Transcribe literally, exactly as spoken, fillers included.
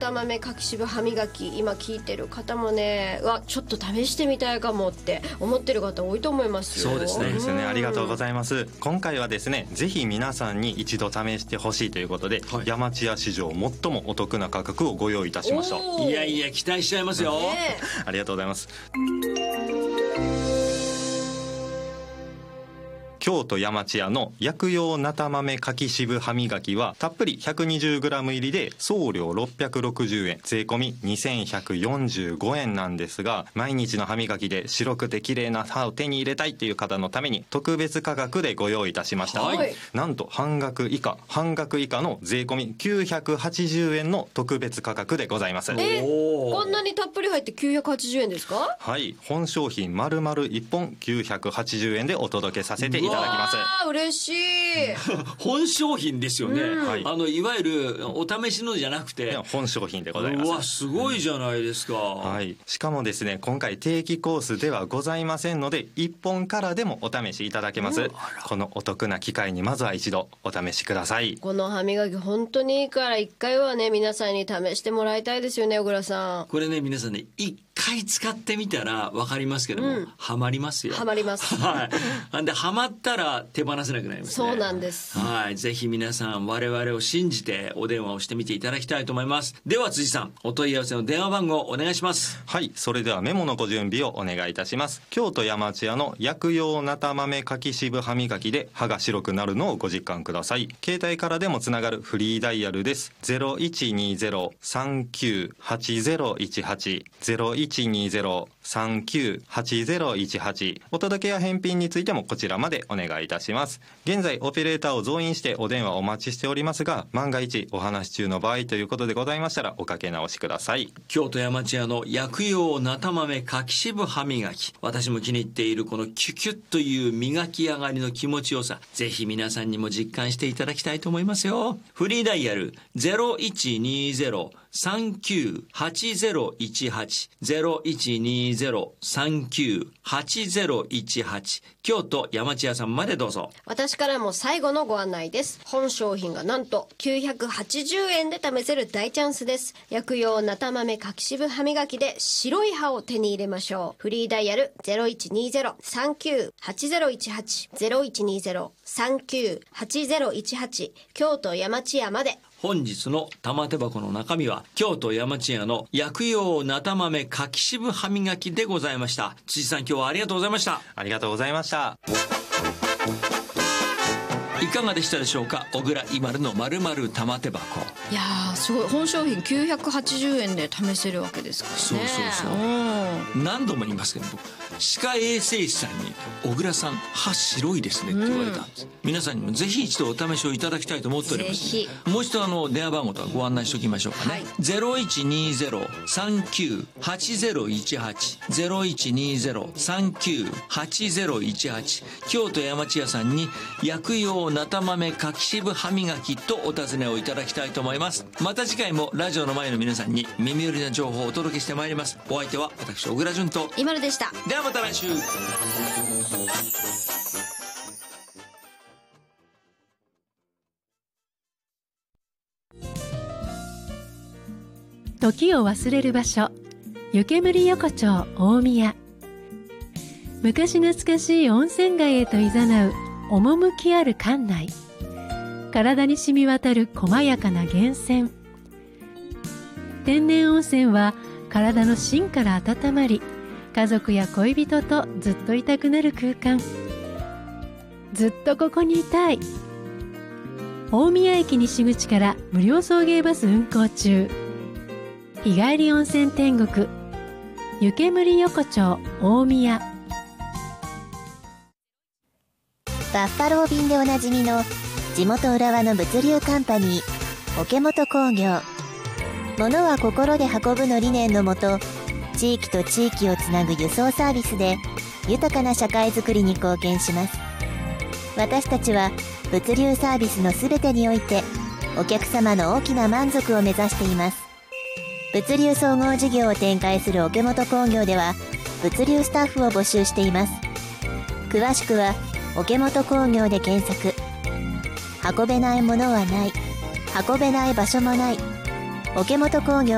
た豆かき渋歯磨き、今聞いてる方もね、わちょっと試してみたいかもって思ってる方多いと思いますよ。 そうですね、 そうですよね、ありがとうございます。今回はですね、ぜひ皆さんに一度試してほしいということで、はい、山千屋史上最もお得な価格をご用意いたしました。 いやいや期待しちゃいますよ、ね、 ありがとうございます。京都山千屋の薬用なた豆かき渋歯磨きはたっぷり ひゃくにじゅうグラム 入りで送料ろっぴゃくろくじゅうえん、税込みにせんひゃくよんじゅうごえんなんですが、毎日の歯磨きで白くて綺麗な歯を手に入れたいという方のために特別価格でご用意いたしました、はい、なんと半額以下半額以下の税込みきゅうひゃくはちじゅうえんの特別価格でございます。 えこんなにたっぷり入ってきゅうひゃくはちじゅうえんですか？ はい、本商品丸々いっぽんきゅうひゃくはちじゅうえんでお届けさせていただきます。 あ嬉しい本商品ですよね、うん、あのいわゆるお試しのじゃなくて本商品でございます。 うわすごいじゃないですか、うん、 はい、しかもですね、今回定期コースではございませんのでいっぽんからでもお試しいただけます、うん、このお得な機会にまずは一度お試しください。 この歯磨き本当にいいから一回はね皆さんに試してもらいたいですよね。小倉さん、 これね皆さんね一回使ってみたら分かりますけども、うん、ハマりますよ。 ハマりますはいでハマったら手放せなくなりますね。 そうなんです。 はい、ぜひ皆さん我々を信じてお電話をしてみていただきたいと思います。では辻さん、お問い合わせの電話番号お願いします。 はい、それではメモのご準備をお願いいたします。京都山千屋の薬用なた豆かき渋歯磨きで歯が白くなるのをご実感ください。携帯からでもつながるフリーダイヤルです。 ゼロいちにゼロ さんきゅう はちゼロいちはち ゼロいちにゼロ さんきゅう はちゼロいちはち、お届けや返品についてもこちらまでお願いいたします。現在オペレーターを増員してお電話お待ちしておりますが、万が一お話し中の場合ということでございましたらおかけ直しください。 京都山千屋の薬用なた豆かき渋歯磨き、私も気に入っているこのキュキュッという磨き上がりの気持ちよさ、ぜひ皆さんにも実感していただきたいと思いますよ。フリーダイヤル ゼロいちにゼロ さんきゅう はちゼロいちはち ゼロいちにゼロ さんきゅう はちゼロいちはち、京都山千屋さんまでどうぞ。 私からも最後のご案内です。本商品がなんときゅうひゃくはちじゅうえんで試せる大チャンスです。薬用なた豆かき渋歯磨きで白い歯を手に入れましょう。フリーダイヤル ゼロいちにゼロ さんきゅう はちゼロいちはち ゼロいちにゼロ さんきゅう はちゼロいちはち、京都山千屋まで。 本日の玉手箱の中身は京都山千屋の薬用なた豆かき渋歯磨きでございました。辻さん、今日はありがとうございました。 ありがとうございました。 いかがでしたでしょうか。小倉伊丸の〇〇玉手箱。 いやーすごい、本商品きゅうひゃくはちじゅうえんで試せるわけですからね。 そうそうそう、何度も言いますけど、歯科衛生士さんに小倉さん歯白いですねって言われたんです、うん、皆さんにもぜひ一度お試しをいただきたいと思っております。もう一度あの電話番号とかご案内しておきましょうかね、はい、ゼロいちにゼロ さんきゅう はちゼロいちはち ゼロいちにゼロ さんきゅう はちゼロいちはち、京都山千屋さんに薬用なた豆かき渋歯磨きとお尋ねをいただきたいと思います。また次回もラジオの前の皆さんに耳寄りな情報をお届けしてまいります。お相手は私小倉淳と今るでした。 ではまた来週。 時を忘れる場所、湯煙横丁大宮。昔懐かしい温泉街へと誘う趣ある館内。体に染み渡る細やかな源泉。天然温泉は体の芯から温まり、家族や恋人とずっといたくなる空間。ずっとここにいたい。大宮駅西口から無料送迎バス運行中。日帰り温泉天国、湯煙横丁大宮。 バッファロー便でおなじみの地元浦和の物流カンパニー、桶本工業。物は心で運ぶの理念のもと、地域と地域をつなぐ輸送サービスで豊かな社会づくりに貢献します。私たちは物流サービスのすべてにおいてお客様の大きな満足を目指しています。物流総合事業を展開する桶本工業では物流スタッフを募集しています。詳しくは桶本工業で検索。運べないものはない、運べない場所もない。桶本工業